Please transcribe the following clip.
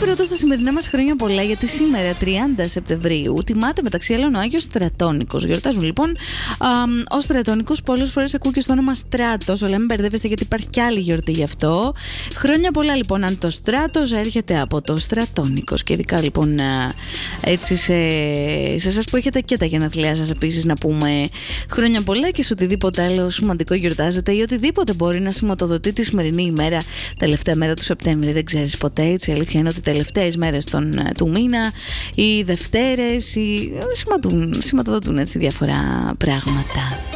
πρώτα στα σημερινά μας χρόνια πολλά, γιατί σήμερα 30 Σεπτεμβρίου τιμάται μεταξύ άλλων ο Άγιος Στρατώνικος. Γιορτάζουν λοιπόν ο Στρατώνικος. Πολλές φορές ακούω και στο όνομα Στράτος, αλλά μην μπερδεύεστε γιατί υπάρχει κι άλλη γιορτή γι' αυτό. Χρόνια πολλά λοιπόν, αν το Στράτος έρχεται από το Στρατώνικος. Και ειδικά λοιπόν έτσι σε εσάς που έχετε και τα γενέθλιά σας επίσης να πούμε χρόνια πολλά, και σε οτιδήποτε άλλο σημαντικό γιορτάζετε ή οτιδήποτε μπορεί να σηματοδοτεί τη σημερινή ημέρα, τελευταία μέρα του Σεπτέμβρη. Δεν ξέρεις ποτέ, έτσι. Η αλήθεια είναι ότι οι τελευταίες μέρες του μήνα, οι Δευτέρες, σηματοδοτούν έτσι διάφορα πράγματα.